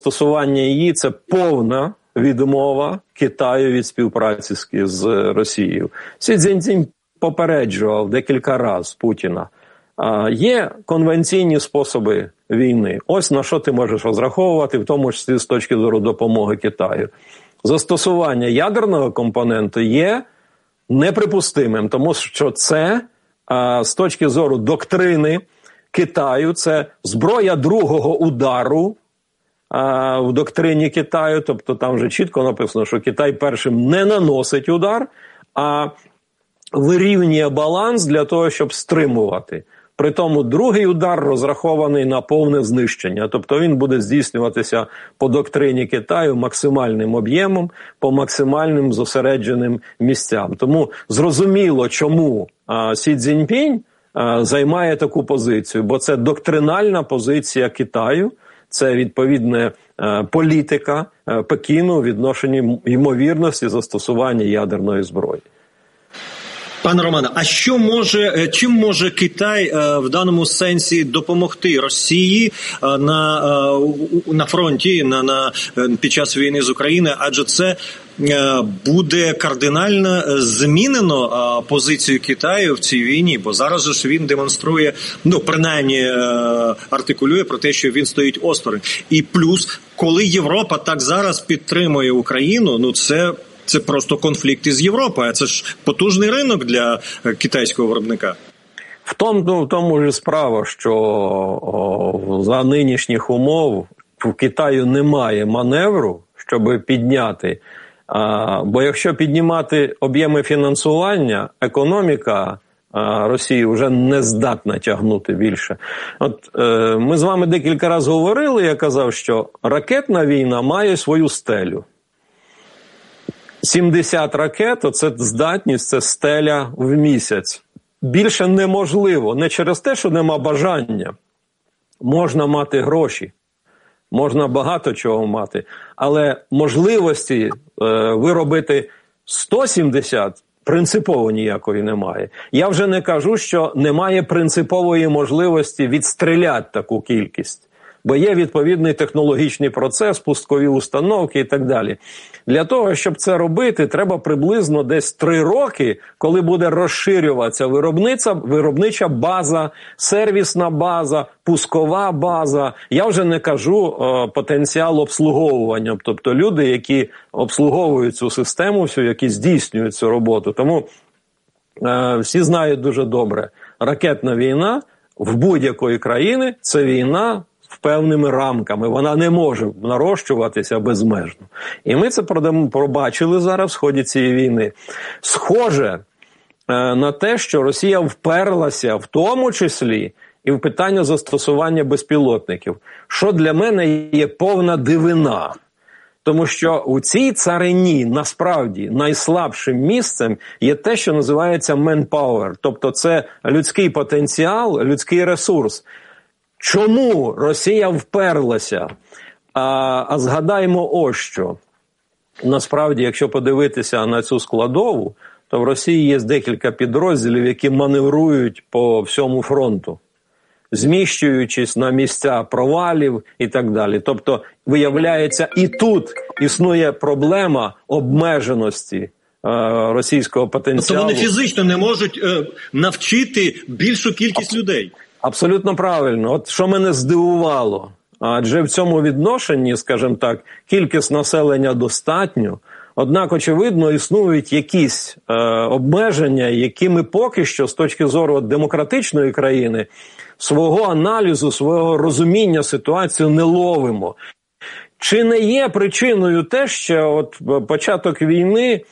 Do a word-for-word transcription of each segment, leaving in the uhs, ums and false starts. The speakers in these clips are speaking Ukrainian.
застосування її – це повна відмова Китаю від співпраці з Росією. Сі Цзіньпін попереджував декілька разів Путіна. А, є конвенційні способи війни. Ось на що ти можеш розраховувати, в тому числі з точки зору допомоги Китаю. Застосування ядерного компоненту є неприпустимим, тому що це а, з точки зору доктрини Китаю, це зброя другого удару а, в доктрині Китаю, тобто там вже чітко написано, що Китай першим не наносить удар, а вирівнює баланс для того, щоб стримувати. При тому другий удар розрахований на повне знищення, тобто він буде здійснюватися по доктрині Китаю максимальним об'ємом, по максимальним зосередженим місцям. Тому зрозуміло, чому а, Сі Цзіньпін а, займає таку позицію, бо це доктринальна позиція Китаю, це відповідна а, політика а, Пекіну у відношенні ймовірності застосування ядерної зброї. Пане Романе, а що може, чим може Китай в даному сенсі допомогти Росії на, на фронті, на, на, під час війни з Україною? Адже це буде кардинально змінено позицію Китаю в цій війні, бо зараз же ж він демонструє, ну, принаймні артикулює про те, що він стоїть осторонь. І плюс, коли Європа так зараз підтримує Україну, ну це... Це просто конфлікт із Європою, а це ж потужний ринок для китайського виробника. В тому, ну, в тому ж справа, що о, за нинішніх умов в Китаю немає маневру, щоб підняти. А, бо якщо піднімати об'єми фінансування, економіка а, Росії вже не здатна тягнути більше. От е, ми з вами декілька разів говорили, я казав, що ракетна війна має свою стелю. сімдесят ракет – це здатність, це стеля в місяць. Більше неможливо. Не через те, що нема бажання. Можна мати гроші. Можна багато чого мати. Але можливості е, виробити сто сімдесят принципово ніякої немає. Я вже не кажу, що немає принципової можливості відстріляти таку кількість. Бо є відповідний технологічний процес, пускові установки і так далі. Для того, щоб це робити, треба приблизно десь три роки, коли буде розширюватися виробниця, виробнича база, сервісна база, пускова база. Я вже не кажу о, потенціал обслуговування, тобто люди, які обслуговують цю систему всю, які здійснюють цю роботу. Тому е, всі знають дуже добре, ракетна війна в будь-якої країни – це війна з певними рамками. Вона не може нарощуватися безмежно. І ми це пробачили зараз в ході цієї війни. Схоже е, на те, що Росія вперлася в тому числі і в питання застосування безпілотників, що для мене є повна дивина. Тому що у цій царині насправді найслабшим місцем є те, що називається manpower, тобто це людський потенціал, людський ресурс. Чому Росія вперлася? А, а згадаємо ось що. Насправді, якщо подивитися на цю складову, то в Росії є декілька підрозділів, які маневрують по всьому фронту, зміщуючись на місця провалів і так далі. Тобто, виявляється, і тут існує проблема обмеженості е, російського потенціалу. Тобто вони фізично не можуть е, навчити більшу кількість людей. Абсолютно правильно. От що мене здивувало, адже в цьому відношенні, скажімо так, кількість населення достатньо, однак, очевидно, існують якісь е, обмеження, які ми поки що, з точки зору демократичної країни, свого аналізу, свого розуміння ситуації не ловимо. Чи не є причиною те, що от початок війни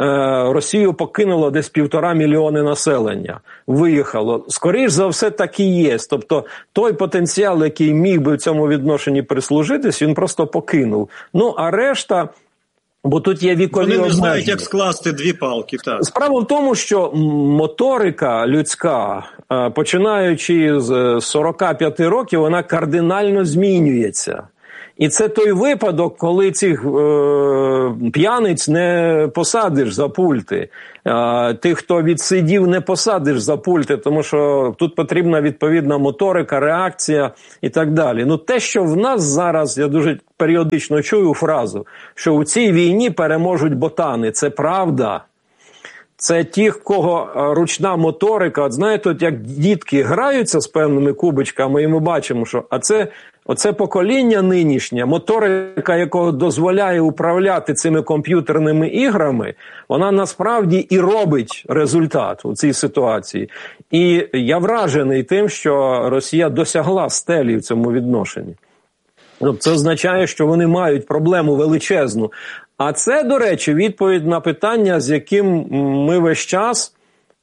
Росію покинуло десь півтора мільйони населення, виїхало. Скоріш за все так і є. Тобто той потенціал, який міг би в цьому відношенні прислужитись, він просто покинув. Ну, а решта, бо тут є вікові обмеження. Вони не знають, як скласти дві палки. Так. Справа в тому, що моторика людська, починаючи з сорока п'яти років, вона кардинально змінюється. І це той випадок, коли цих е, п'яниць не посадиш за пульти. Е, тих, хто відсидів, не посадиш за пульти, тому що тут потрібна відповідна моторика, реакція і так далі. Ну, те, що в нас зараз, я дуже періодично чую фразу, що у цій війні переможуть ботани. Це правда. Це ті, в кого ручна моторика. От знаєте, от як дітки граються з певними кубочками, і ми бачимо, що а це оце покоління нинішнє, моторика якого дозволяє управляти цими комп'ютерними іграми, вона насправді і робить результат у цій ситуації. І я вражений тим, що Росія досягла стелі в цьому відношенні. Це означає, що вони мають проблему величезну. А це, до речі, відповідь на питання, з яким ми весь час,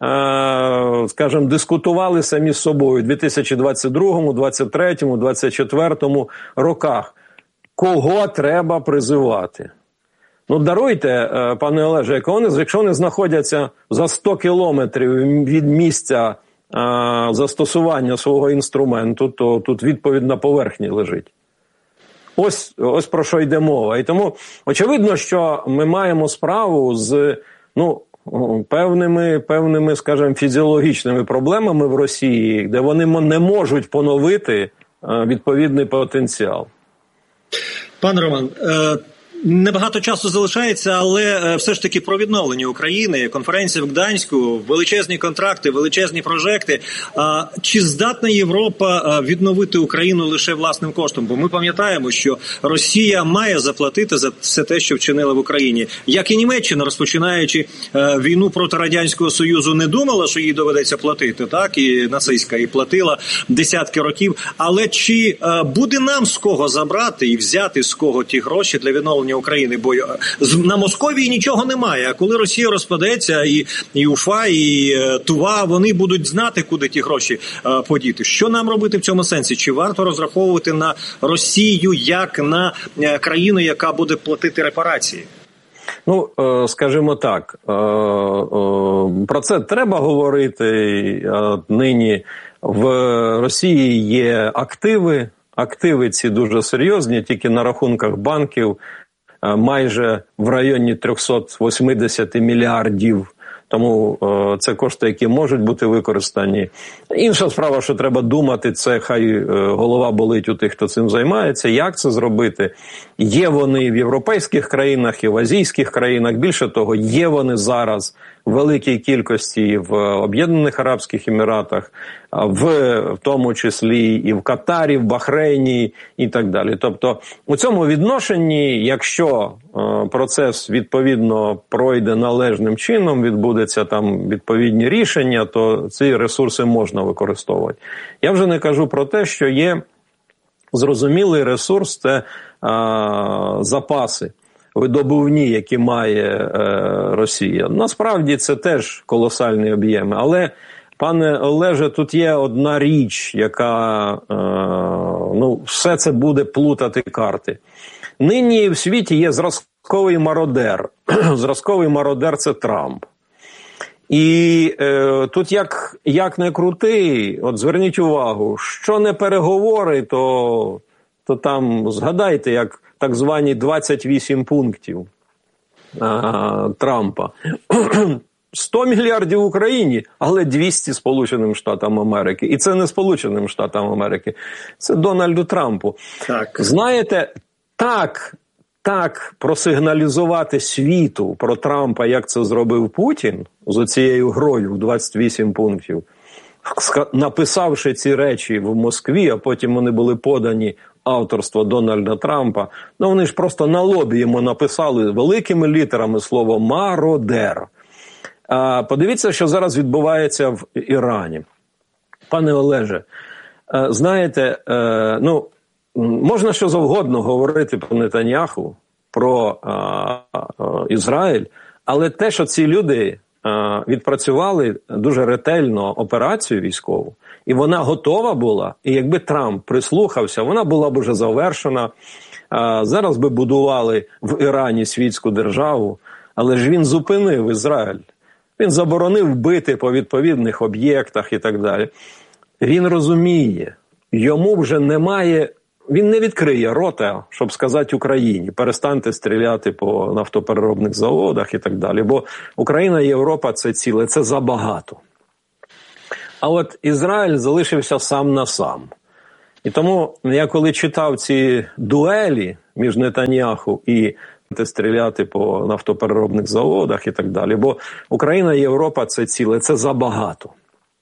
е, скажімо, дискутували самі з собою у дві тисячі двадцять другому, двадцять третьому, двадцять четвертому роках. Кого треба призивати? Ну, даруйте, пане Олеже, якщо вони знаходяться за сто кілометрів від місця е, застосування свого інструменту, то тут відповідь на поверхні лежить. Ось, ось про що йде мова. І тому очевидно, що ми маємо справу з ну, певними, певними, скажімо, фізіологічними проблемами в Росії, де вони не можуть поновити відповідний потенціал. Пане Роман, е... небагато часу залишається, але все ж таки про відновлення України, конференція в Гданську, величезні контракти, величезні прожекти. Чи здатна Європа відновити Україну лише власним коштом? Бо ми пам'ятаємо, що Росія має заплатити за все те, що вчинила в Україні. Як і Німеччина, розпочинаючи війну проти Радянського Союзу, не думала, що їй доведеться платити, так? І нацистська, і платила десятки років. Але чи буде нам з кого забрати і взяти з кого ті гроші для відновлення України, бо на Московії нічого немає, а коли Росія розпадеться, і, і Уфа, і Тува, вони будуть знати, куди ті гроші е, подіти. Що нам робити в цьому сенсі? Чи варто розраховувати на Росію як на е, країну, яка буде платити репарації? Ну, е, скажімо так, е, е, про це треба говорити. Е, нині в Росії є активи, активи ці дуже серйозні, тільки на рахунках банків майже в районі триста вісімдесят мільярдів. Тому е, це кошти, які можуть бути використані. Інша справа, що треба думати, це хай е, голова болить у тих, хто цим займається. Як це зробити? Є вони в європейських країнах і в азійських країнах. Більше того, є вони зараз в великій кількості в Об'єднаних Арабських Еміратах, в, в тому числі і в Катарі, в Бахрейні і так далі. Тобто у цьому відношенні, якщо е, процес відповідно пройде належним чином, відбудеться там відповідні рішення, то ці ресурси можна використовувати. Я вже не кажу про те, що є зрозумілий ресурс – це е, запаси видобувні, які має е, Росія. Насправді це теж колосальні об'єми. Але, пане Олеже, тут є одна річ, яка, е, ну, все це буде плутати карти. Нині в світі є зразковий мародер. Зразковий мародер – це Трамп. І е, тут як, як не крути, от зверніть увагу, що не переговори, то, то там згадайте, як так звані двадцять вісім пунктів а, Трампа. сто мільярдів Україні, але двісті Сполученим Штатам Америки. І це не Сполученим Штатам Америки, це Дональду Трампу. Так. Знаєте, так, так просигналізувати світу про Трампа, як це зробив Путін, з оцією грою в двадцять вісім пунктів, написавши ці речі в Москві, а потім вони були подані авторство Дональда Трампа, ну вони ж просто на лобі йому написали великими літерами слово «мародер». А, подивіться, що зараз відбувається в Ірані. Пане Олеже, а, знаєте, а, ну, можна що завгодно говорити про Нетаньяху, про а, а, Ізраїль, але те, що ці люди а, відпрацювали дуже ретельно операцію військову, і вона готова була, і якби Трамп прислухався, вона була б уже завершена. А, зараз би будували в Ірані світську державу, але ж він зупинив Ізраїль. Він заборонив бити по відповідних об'єктах і так далі. Він розуміє, йому вже немає він не відкриє рота, щоб сказати Україні, перестаньте стріляти по нафтопереробних заводах і так далі. Бо Україна і Європа – це ціле, це забагато. А от Ізраїль залишився сам на сам. І тому я коли читав ці дуелі між Нетаньяху і стріляти по нафтопереробних заводах і так далі, бо Україна і Європа – це ціле, це забагато.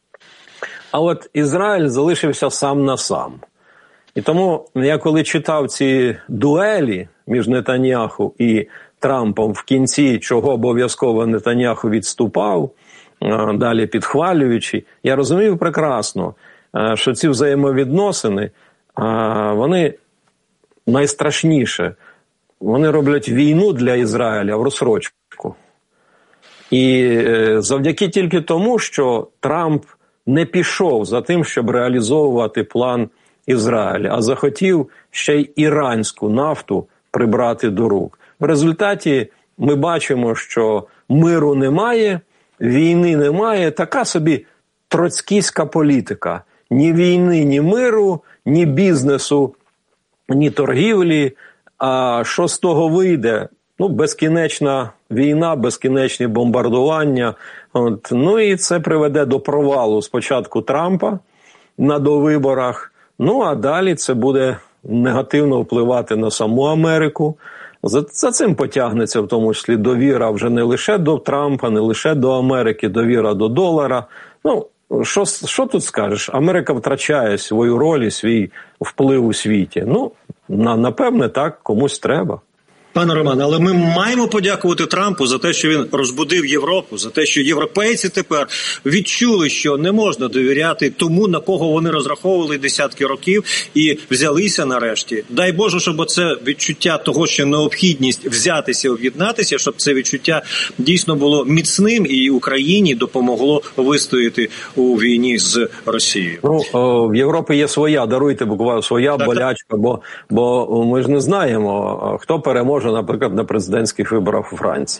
А от Ізраїль залишився сам на сам. І тому я коли читав ці дуелі між Нетаньяху і Трампом в кінці, чого обов'язково Нетаньяху відступав, далі підхвалюючи, я розумів прекрасно, що ці взаємовідносини, вони найстрашніше. Вони роблять війну для Ізраїля в розсрочку. І завдяки тільки тому, що Трамп не пішов за тим, щоб реалізовувати план Ізраїля, а захотів ще й іранську нафту прибрати до рук. В результаті ми бачимо, що миру немає, війни немає, така собі троцькійська політика. Ні війни, ні миру, ні бізнесу, ні торгівлі. А що з того вийде? Ну, безкінечна війна, безкінечні бомбардування. От. Ну і це приведе до провалу спочатку Трампа на довиборах. Ну, а далі це буде негативно впливати на саму Америку. За, за цим потягнеться в тому числі довіра вже не лише до Трампа, не лише до Америки, довіра до долара. Ну, що, що тут скажеш? Америка втрачає свою роль і свій вплив у світі. Ну, на, напевне, так, комусь треба. Пане Романе, але ми маємо подякувати Трампу за те, що він розбудив Європу, за те, що європейці тепер відчули, що не можна довіряти тому, на кого вони розраховували десятки років, і взялися нарешті. Дай Боже, щоб це відчуття того, що необхідність взятися, об'єднатися, щоб це відчуття дійсно було міцним і Україні допомогло вистояти у війні з Росією. Ну, о, в Європі є своя, даруйте буквально, своя так, болячка, так. Бо, бо ми ж не знаємо, хто переможе, наприклад, на президентських виборах у Франції.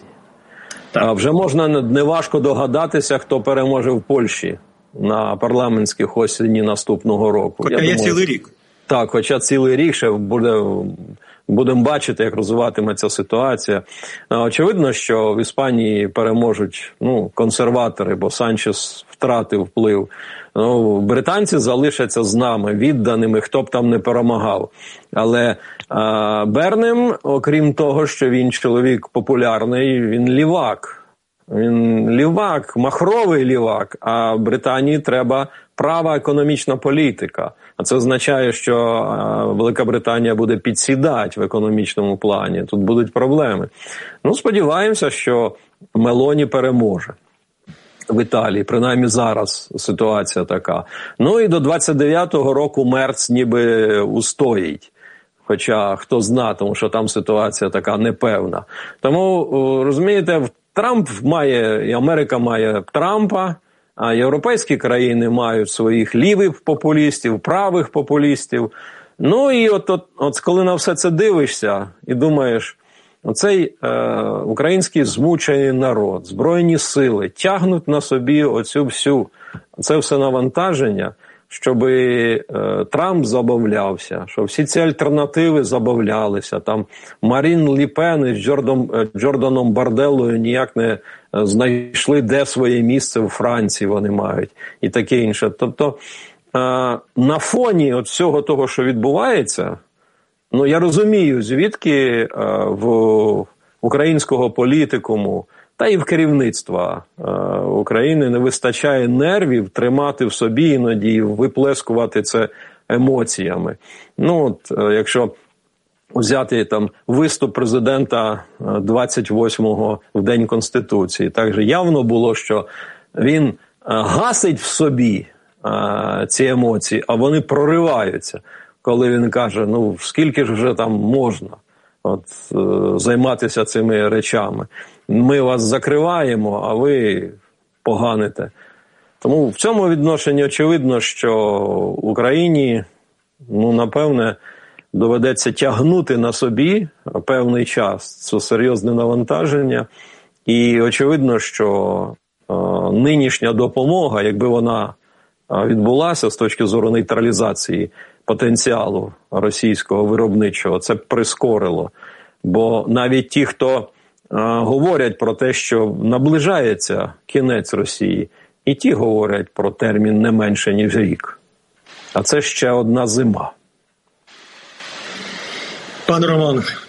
А вже можна неважко догадатися, хто переможе в Польщі на парламентських осені наступного року. Хоча є цілий рік. Так, хоча цілий рік ще буде, будемо бачити, як розвиватиметься ситуація. Очевидно, що в Іспанії переможуть ну, консерватори, бо Санчес втратив вплив. Ну, британці залишаться з нами, відданими, хто б там не перемагав. Але а, Бернем, окрім того, що він чоловік популярний, він лівак. Він лівак, махровий лівак, а Британії треба права економічна політика. А це означає, що а, Велика Британія буде підсідати в економічному плані. Тут будуть проблеми. Ну, сподіваємося, що Мелоні переможе в Італії, принаймні зараз ситуація така. Ну і до двадцять дев'ятого року Мерц ніби устоїть. Хоча хто зна, тому що там ситуація така непевна. Тому, розумієте, Трамп має, і Америка має Трампа, а європейські країни мають своїх лівих популістів, правих популістів. Ну і от, от, от коли на все це дивишся і думаєш, оцей е, український змучений народ, збройні сили тягнуть на собі оцю всю, це все навантаження, щоб е, Трамп забавлявся, щоб всі ці альтернативи забавлялися. Там Марін Лі Пен із Джордан, Джорданом Барделлою ніяк не знайшли, де своє місце в Франції вони мають і таке інше. Тобто е, на фоні от всього того, що відбувається, ну, я розумію, звідки е, в українського політикуму та і в керівництва е, України не вистачає нервів тримати в собі іноді і виплескувати це емоціями. Ну, от, е, якщо взяти там виступ президента двадцять восьмого в День Конституції, так же явно було, що він е, гасить в собі е, ці емоції, а вони прориваються. Коли він каже, ну, скільки ж вже там можна от, е, займатися цими речами. Ми вас закриваємо, а ви поганите. Тому в цьому відношенні очевидно, що Україні, ну, напевне, доведеться тягнути на собі певний час це серйозне навантаження. І очевидно, що е, нинішня допомога, якби вона відбулася з точки зору нейтралізації потенціалу російського виробничого. Це прискорило. Бо навіть ті, хто а, говорять про те, що наближається кінець Росії, і ті говорять про термін не менше, ніж рік. А це ще одна зима. Пане Роман,